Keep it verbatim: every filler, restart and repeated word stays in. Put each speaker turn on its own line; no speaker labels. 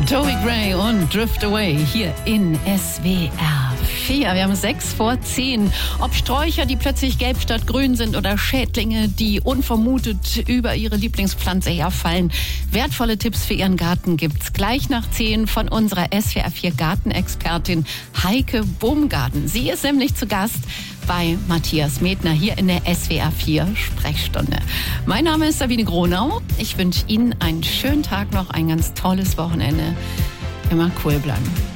Joey Gray und Drift Away hier in S W R vier. Wir haben sechs vor zehn. Ob Sträucher, die plötzlich gelb statt grün sind, oder Schädlinge, die unvermutet über ihre Lieblingspflanze herfallen. Wertvolle Tipps für Ihren Garten gibt's gleich nach zehn von unserer S W R vier Gartenexpertin Heike Baumgarten. Sie ist nämlich zu Gast bei Matthias Medner hier in der S W R vier Sprechstunde. Mein Name ist Sabine Gronau. Ich wünsche Ihnen einen schönen Tag noch, ein ganz tolles Wochenende. Immer cool bleiben.